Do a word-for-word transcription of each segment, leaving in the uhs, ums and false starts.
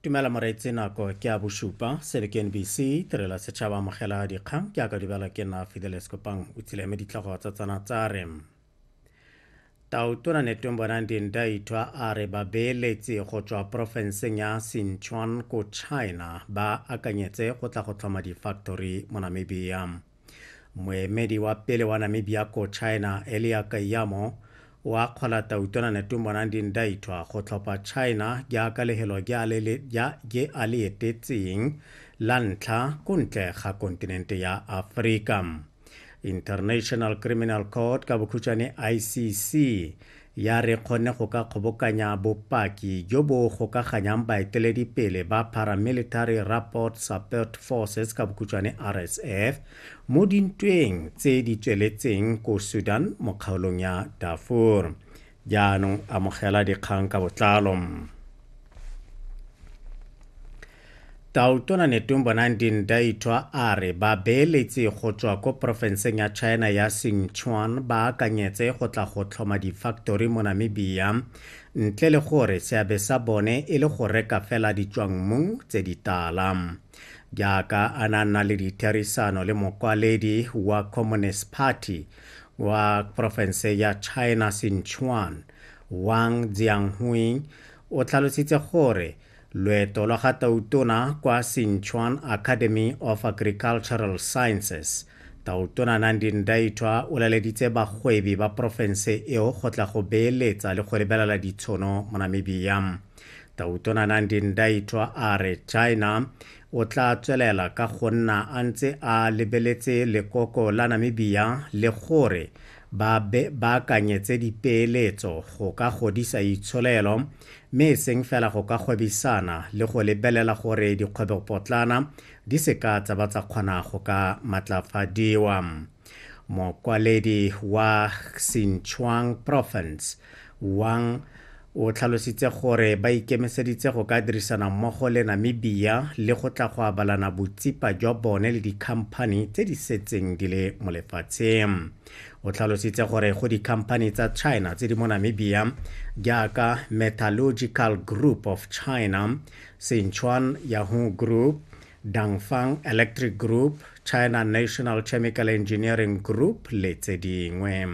Tumela moreetsi nako ke a bosupa se le ke N B C tirela setšhaba amogela dikgang ke a ka dibela ke nna Fidelis Kopang o tsileme ditlhogo tsa tsana tsa re Tautona Netong Bonanding Daitwa a re ba beeletsi go tswa porofenseng ya Sichuan ko China ba akanyetse go tla go tlhoma di-factory mo Namibia. Moemedi wa pele wa Namibia ko China Elia Kayamo wa kgola Tautona Netong Bonanding Daitwa go tlhopha China jaaka lehelo ge a le etetseng la ntlha ko ntle ga kontinente ya Afrika. International Criminal Court ka bokhutshwane I C C ya re kgone go ka kgobokanya bopaki jo bo gokaganyang baeteledipele ba Paramilitary Rapport Support Forces ka bokhutshwane R S F mo dintweng tse di tsweletseng ko Sudan mo kgaolong ya Darfur. Jaanong amogela dikgang ka botlalo. Tautona Netong Bonanding Daitwa a re ba beeletsi go tswa ko porofenseng ya China ya Sichuan ba akanyetse go tla go tlhoma di-factory mo Namibia ntle le gore seabe sa bone e le go reka fela ditswangmong tse di tala. Jaaka a na nna le ditherisano le mokwaledi wa Communist Party wa porofense ya China Sichuan Wang Jianhui o tlhalositse gore loeto la ga Tautona kwa Sichuan Academy of Agricultural Sciences Tautona Nanding Daitwa o laleditse bagwebi ba porofense eo go tla go beeletsa le go lebelela ditshono mo Namibia. Tautona Nanding Daitwa a re China o tla tswelela ka go nna a ntse a lebeletse lekoko la Namibia le gore ba akanyetse dipeeletso go ka godisa itsholelo mme e seng fela go ka gwebisana le go lebelela gore dikgwebopotlana di seka tsa ba tsa kgona go ka matlafadiwa. Mokwaledi wa Sichuan Province Wang o tlhalositse gore ba ikemiseditse go ka dirisana mmogo le Namibia le go tla go abalana botsipa jwa bone le dikhamphani tse di setseng di le mo lefatsheng. O tlhalositse gore go dikhamphani tsa China tse di mo Namibia jaaka Metallurgical Group of China, Sichuan Yahoo Group, Dongfang Electric Group, China National Chemical Engineering Group le tse dingwe.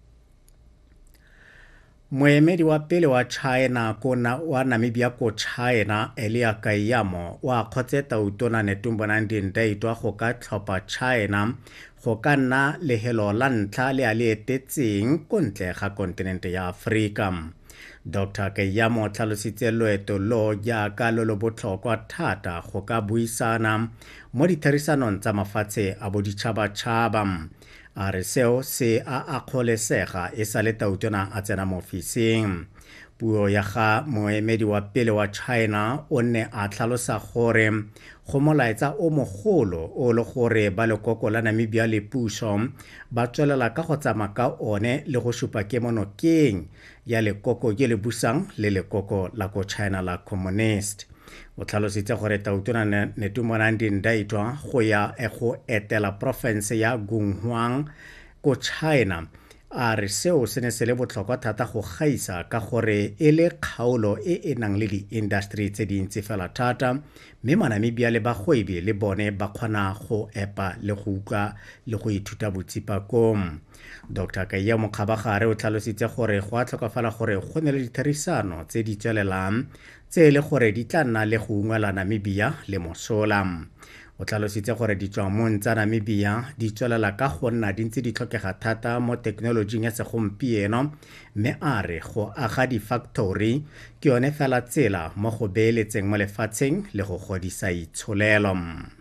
Moemedi wa pele wa China kona wa Namibia ko China Elia Kayamo wa kgotse Tautona Netong Bonanding Daitwa go ka tlhopha China go ka nna lehelo la ntlha le a le etetseng ko ntle ga kontinente ya Afrika. Doctor Kayamo o tlhalositse loeto lo jaaka lo lo botlhokwa thata go ka buisana mo ditherisanong tsa mafatshe a boditšhabatšhaba. A re seo se a akgolesega e sa le Tautona a tsena mo ofising. Puo ya ga moemedi wa pele wa China o ne a tlhalosa gore go molaetsa o mogolo o le gore ba lekoko la Namibia le puso ba tswelela ka go tsamaya ka one le go supa kemonokeng ya lekoko je le busang le lekoko la ko China la Communist. O tlhalositse gore Tautona Netong Bonanding Daitwa go ya e go etela porofense ya Gunhuang ko China a re seo se ne se le botlhokwa thata go gaisa ka gore e le kgaolo e e nang le di-industry tse dintsi fela thata mme Manamibia le bagwebi le bone ba kgona go epa le go utlwa le go ithuta botsipa kong. Doctor Kayamo Khabagare o tlhalositse gore go a tlhokafala gore go ne le ditherisano tse di tswelelang tse le gore di tla nna le go ungwela Namibia le mosola. O tlhalositse gore ditswangmong tsa Namibia di tswelela ka go nna di ntse di tlhokega thata mo thekenolojing ya segompieno mme a re go aga di-factory ke yone fela tsela mo go beeletseng mo lefatsheng le go godisa itsholelo.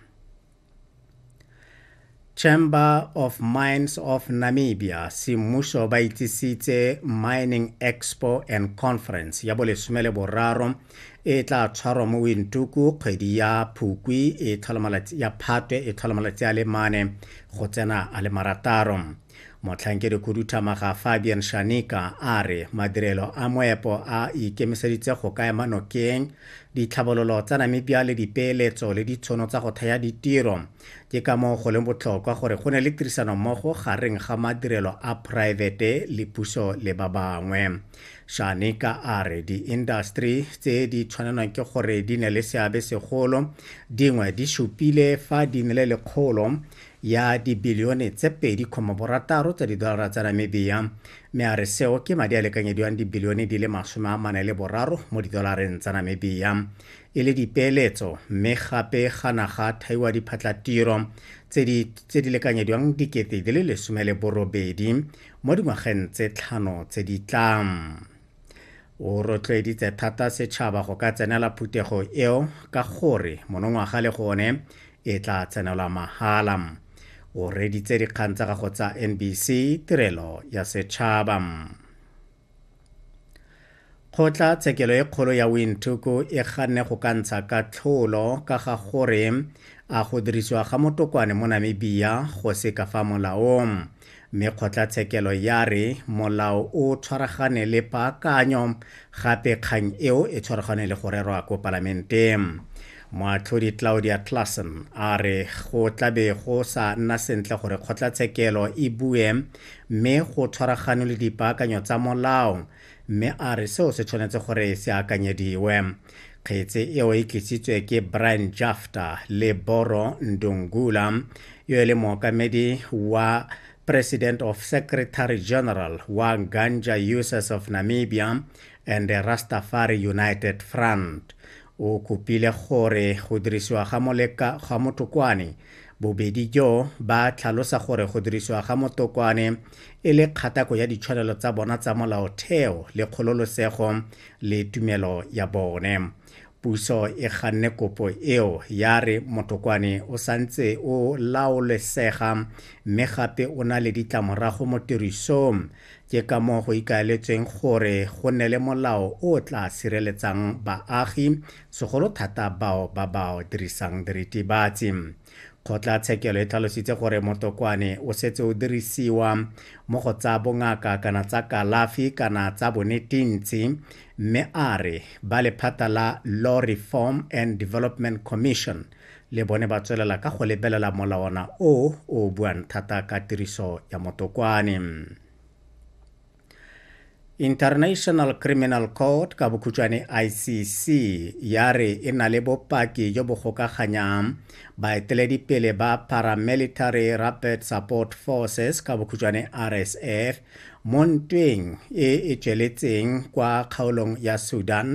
Chamber of Mines of Namibia semmuso ba itsisitse Mining Expo and Conference ya bolesome le boraro e tla tshwarwa mo Windhoek kgwedi ya Phukwi e tlhola ya Phatwe e tlhola malatsi a le mane go tsena a le marataro. Motlhankedi khuduthamaga Fabian Shanika a re madirelo a moepo a ikemiseditse go ka ema nokeng ditlhabololo tsa Namibia le dipeeletso le ditshono tsa go thaya ditiro ke ka moo go leng botlhokwa gore go ne le tirisanommogo gareng ga madirelo a private le puso le ba bangwe. Shanika a re di-industry tse di tshwanelwang ke gore di ne le seabe segolo dingwe di supile fa di ne le kgolo ya dibilione tse pedi koma borataro tsa didolara tsa Namibia, mme a re seo ke madi a lekanyediwang dibilione di le masome a mane le boraro mo didolareng tsa Namibia e le dipeeletso, mme gape ga naga thaiwa diphatlatiro tse di tse di lekanyediwang dikete di le lesome le borobedi mo dingwageng tse tlhano tse di tlang. O rotloeditse thata setšhaba go ka tsenela phutego eo ka gore monongwaga le gone e tla tsenelwa mahala. O reditse dikgang tsa gago tsa N B C Tirelo ya Setšhaba. Kgotlatshekelo e kgolo ya Windhoek e ganne go ka ntsha katlholo ka ga gore a go dirisiwa ga motokwane mo Namibia go se ka fa molaong, mme kgotlatshekelo ya re molao o tshwaragane le paakanyo gape kgang eo e tshwaragane le go rerwa ko palamenteng. Moatlhodi Claudia Claassen a re go tlabe go sa nna sentle gore kgotlatshekelo e bue mme go tshwaragane le dipaakanyo tsa molao, mme a re seo se tshwanetse gore se akanyediwe. Kgetse eo e tlisitswe ke Brian Jafta le Boro Ndungula yo e le mookamedi wa President of Secretary General wa Ganja Users of Namibia and the Rastafari United Front. O kopile gore go dirisiwa ga moleka ga motokwane bobedi jo ba tlhalosa gore go dirisiwa ga motokwane e le kgatako ya ditshwanelo tsa bona tsa molaotheo le kgololosego le tumelo ya bone. Puso e ganne kopo eo ya re motokwane o santse o laolesega mme gape o na le ditlamorago mo tirisong, ke ka moo go ikaeletsweng gore go nne le molao o tla sireletsang baagi segolo thata bao ba ba dirisang diritibatsi. Kgotlatshekelo e tlhalositse gore motokwane o setse o dirisiwa mo go tsa bongaka kana tsa kalafi kana tsa bonetintsi, mme a re ba lephata la Law Reform and Development Commission le bone ba tswelela ka go lebelela molawana o o buang thata ka tiriso ya motokwane. International Criminal Court ka bokhutswane I C C ya re e na le bopaki jo bo gokaganyang baeteledipele ba Paramilitary Rapid Support Forces ka bokhutswane R S F mo ntweng e e tsweletseng kwa kgaolong ya Sudan